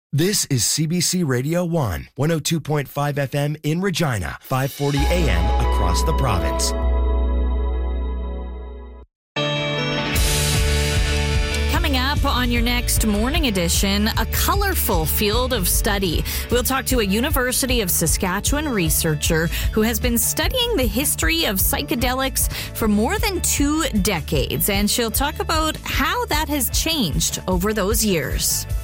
This is CBC Radio 1, 102.5 FM in Regina, 540 AM across the province. Coming up on your next morning edition, a colorful field of study. We'll talk to a University of Saskatchewan researcher who has been studying the history of psychedelics for more than 2 decades, and she'll talk about how that has changed over those years.